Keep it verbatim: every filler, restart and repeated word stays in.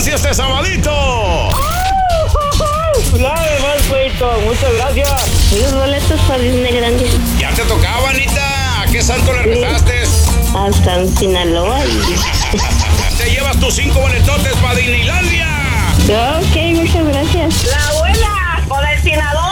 así este sabadito. Nada más, Feito. Muchas gracias. Los boletos para Disneylandia. Ya te tocaba, Anita. ¿A qué santo le rezaste? A San Sinaloa. Te llevas tus cinco boletotes para Disneylandia. Ok, muchas gracias. La abuela, con el Sinaloa.